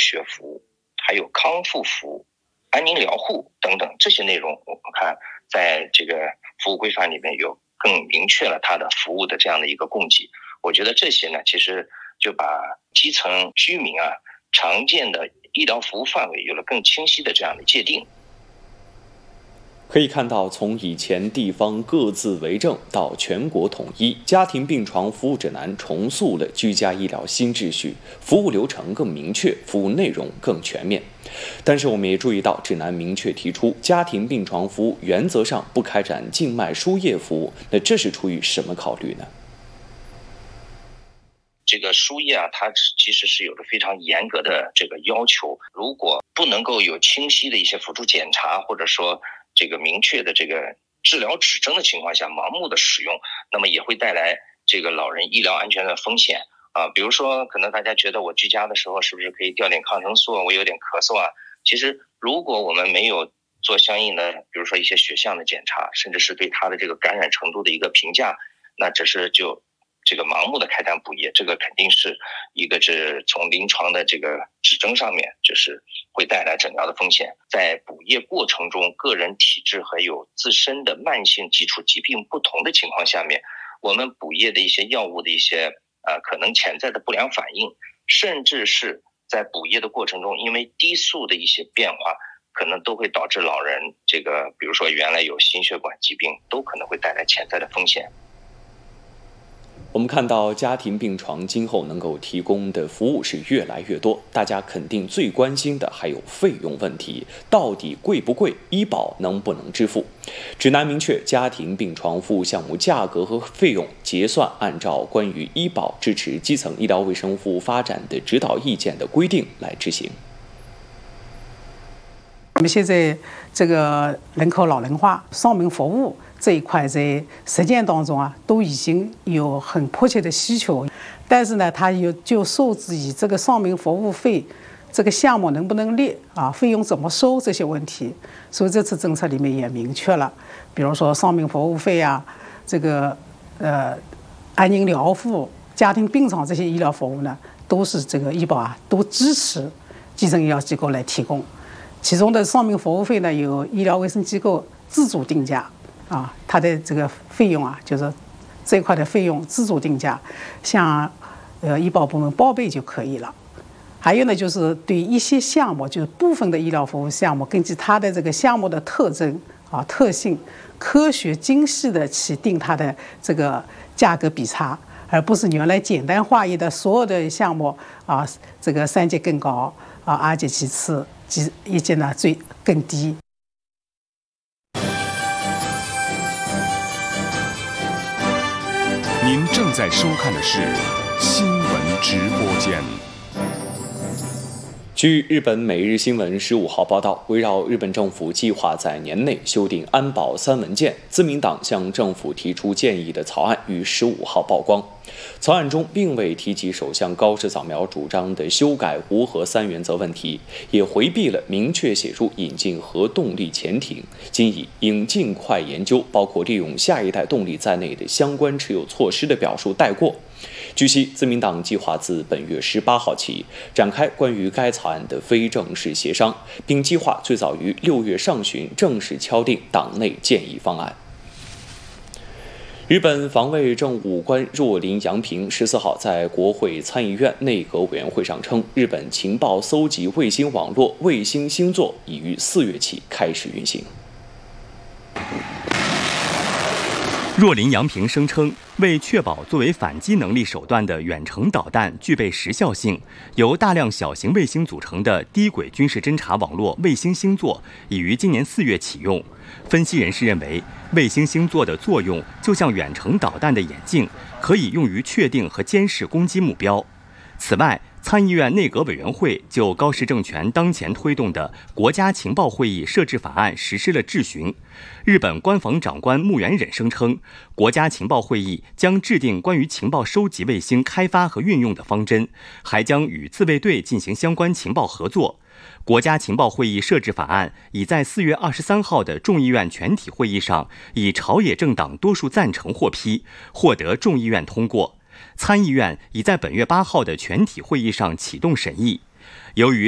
学服务，还有康复服务、安宁疗护等等这些内容，我们看在这个服务规范里面有更明确了它的服务的这样的一个供给。我觉得这些呢，其实就把基层居民常见的医疗服务范围有了更清晰的这样的界定。 可以看到，从以前地方各自为政到全国统一，家庭病床服务指南重塑了居家医疗新秩序，服务流程更明确，服务内容更全面。但是我们也注意到，指南明确提出，家庭病床服务原则上不开展静脉输液服务，那这是出于什么考虑呢？ 这个输液它其实是有着非常严格的这个要求，如果不能够有清晰的一些辅助检查，或者说这个明确的这个治疗指征的情况下盲目的使用，那么也会带来这个老人医疗安全的风险比如说可能大家觉得我居家的时候是不是可以吊点抗生素，我有点咳嗽其实如果我们没有做相应的比如说一些血项的检查，甚至是对它的这个感染程度的一个评价，那只是就这个盲目的开展补液，这个肯定是一个是从临床的这个指征上面就是会带来诊疗的风险。在补液过程中，个人体质和有自身的慢性基础疾病不同的情况下面，我们补液的一些药物的一些可能潜在的不良反应，甚至是在补液的过程中因为低速的一些变化，可能都会导致老人这个比如说原来有心血管疾病，都可能会带来潜在的风险。 我们看到家庭病床今后能够提供的服务是越来越多，大家肯定最关心的还有费用问题，到底贵不贵，医保能不能支付？指南明确，家庭病床服务项目价格和费用结算按照关于医保支持基层医疗卫生服务发展的指导意见的规定来执行。 我们现在这个人口老龄化、丧命服务这一块在实践当中都已经有很迫切的需求，但是呢，它就受制于这个丧命服务费这个项目能不能列费用怎么收这些问题，所以这次政策里面也明确了，比如说丧命服务费这个安宁疗护、家庭病床这些医疗服务呢，都是这个医保都支持基层医疗机构来提供。其中的丧命服务费呢，有医疗卫生机构自主定价它的这个费用就是这一块的费用自主定价，向医保部门报备就可以了。还有呢，就是对一些项目，就是部分的医疗服务项目，根据它的这个项目的特征特性，科学精细的去定它的这个价格比差，而不是原来简单化一的所有的项目这个3级更高2级其次，1级呢更低。 您正在收看的是新闻直播间。 据日本每日新闻15号报道，围绕日本政府计划在年内修订安保3文件，自民党向政府提出建议的草案于15号曝光。草案中并未提及首相高市早苗主张的修改无核3原则问题，也回避了明确写出引进核动力潜艇，仅以应尽快研究包括利用下一代动力在内的相关持有措施的表述带过。据悉，自民党计划自本月18号起展开关于该草案的非正式协商，并计划最早于6月上旬正式敲定党内建议方案。日本防卫政务官若林洋平14号在国会参议院内阁委员会上称，日本情报搜集卫星网络卫星星座已于4月起开始运行。 若林洋平声称，为确保作为反击能力手段的远程导弹具备时效性，由大量小型卫星组成的低轨军事侦察网络卫星星座已于今年4月启用。分析人士认为，卫星星座的作用就像远程导弹的眼镜，可以用于确定和监视攻击目标。此外，参议院内阁委员会就高市政权当前推动的国家情报会议设置法案实施了质询。日本官房长官木原忍声称，国家情报会议将制定关于情报收集卫星开发和运用的方针，还将与自卫队进行相关情报合作。国家情报会议设置法案已在4月23号的众议院全体会议上以朝野政党多数赞成获批，获得众议院通过。参议院已在本月8号的全体会议上启动审议。由于